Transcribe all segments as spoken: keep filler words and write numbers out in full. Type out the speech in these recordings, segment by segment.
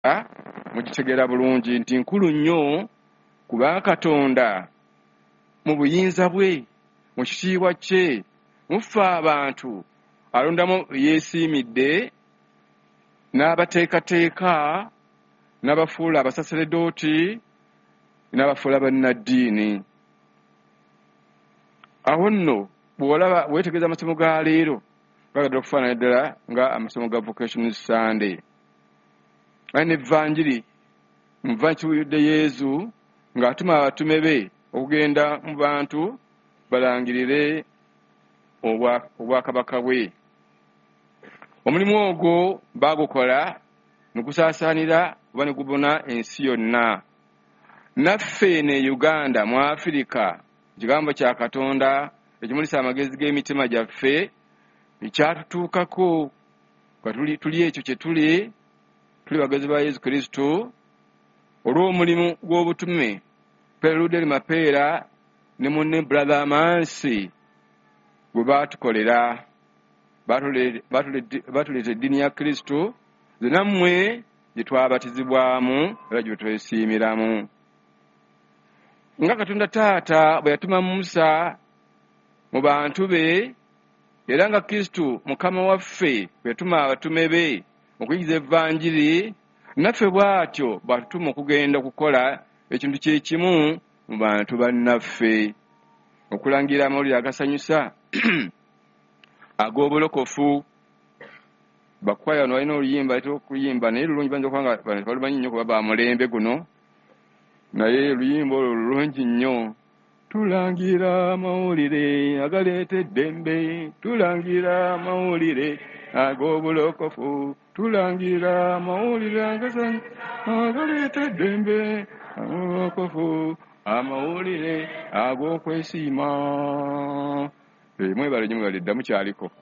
mukitegeera bulungi nti nkulu nnyo kuba Katonda mu buyinza bwe mu kitiibwa kye mufa abantu alondamu yeesiimidde n'abateekateeka n'abafuula abasaseredooti n'abafuula bannaddiini. Awo nno bw'olaba weetegereza amasomo ga leero gagadde okufaanana ddala nga amasomo ga vocation Sunday. Aye n'evvanjiri mu vvanjiri Yesu ng'atuma abatume be okugenda mu bantu balangirire obwakabaka bwe. Omulimu ogwo baagukola ne gusaasaanira oba ne gubuna ensi yonna. Naffe ne Uganda mu Afirika ekigambo kya Katonda ekimulisa amagezi g'emitima gyaffe ekyatutuukako nga tuli tuli ekyo kye tuli tuli bagezi ba Yesu Kristo olw'omulimu gw'obutume Peruderi Mapeera ne munne Brother Amansi gwe baatukolera baatuleeta eddiini ya Kristo ze nammwe gye twabatizibwamu era gye twesiimiramu. Nga Katonda Taata bwe yatuma Musa mu bantu be era nga Kristo Mukama waffe bwe yatuma abatume be okuyigiza evvanjiri, naffe bw'atyo bw'atutuma okugenda okukola ekintu kye kimu mu bantu bannaffe, okulangira amawulire agasanyusa ag'obulokofu. Bakwaya wano balina oluyimba leeta okuyimba naye lulungi banza okuba nga bano balumanyi nnyo kuba ba mulembe guno, naye oluyimba olwo lulungi nnyo. Tulangira amawulire agaleeta eddembe, tulangira amawulire ag'obulokofu, tulangira amawulire agaleeta eddembe ag'obulokofu, amawulire ag'okwesiima. Mwebale nnyo mwebale ddamu kyaliko.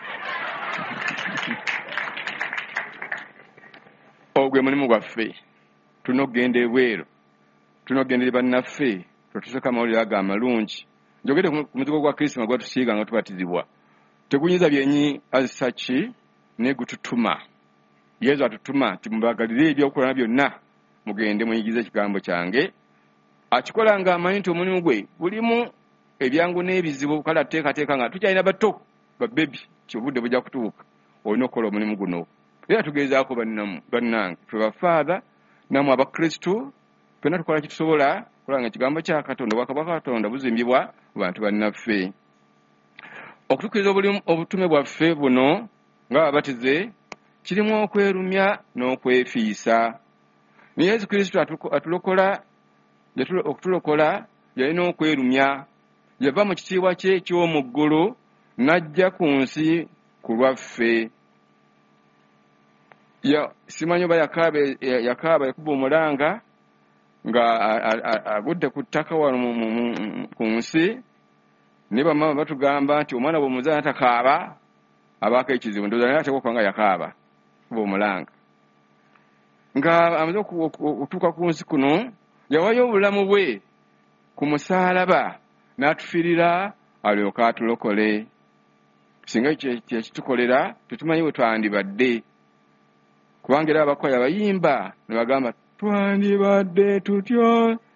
Ogwe mulimu gwaffe, tulina okugenda ebweru, tulina okugendera bannaffe tutuseka amawulire ago amalungi. Njogere ku muzigo gwa Kristo gwa tusiiga nga tubatizibwa teguyinza byenyi azisaki naye gututuma. Yesu atutuma nti mubagalire ebyokulana byonna mugende muyigize ekigambo kyange. Akikola nga amanyi nti omulimu gwe gulimu ebyangu n'ebizibu, kale ateekateeka nga tukyalina bato babebi ti obudde bujja kutuuka olina okukola omulimu guno. Era tugezaako bannange ffe bafaada namwe Abakristo ffenna tukola kitusobola kulanga ekigambo kya Katonda obwakabaka Katonda buzimbibwa mu bantu bannaffe. Okutuukiriza obutume bwaffe buno ng'ababatize kirimu okwerumya n'okwefiisa. Ni Yesu Kristo atulokola okutulokola yalina okwerumya. Yava mu kitiibwa kye eky'omu ggulu n'ajja ku nsi ku lwaffe. Simanyi oba yakaaba yakuba omulanga nga agudde ku ttaka wano ku nsi, naye bamaama batugamba nti omwana bw'omuzaala takaaba abaako ekizibu. Ndowooza naye ateekwa okuba nga yakaaba kuba omulanga. Nga amaze okutuuka ku nsi kuno yawayo obulamu bwe ku musaalaba n'atufiirira alyoke atulokole. Singa kyekitukolera tetumanyi bwe twandibadde, kubanga era abakwaya bayimba ne bagamba twandibadde tutyo